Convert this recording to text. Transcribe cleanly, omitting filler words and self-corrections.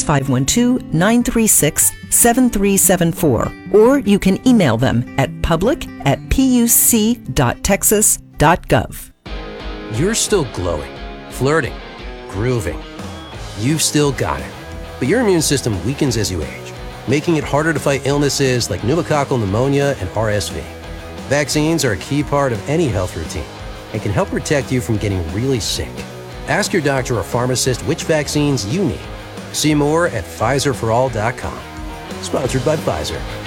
512-936-7374, or you can email them at public@puc.texas.gov. You're still glowing, flirting, grooving. You've still got it. But your immune system weakens as you age, making it harder to fight illnesses like pneumococcal pneumonia and RSV. Vaccines are a key part of any health routine and can help protect you from getting really sick. Ask your doctor or pharmacist which vaccines you need. See more at PfizerForAll.com. Sponsored by Pfizer.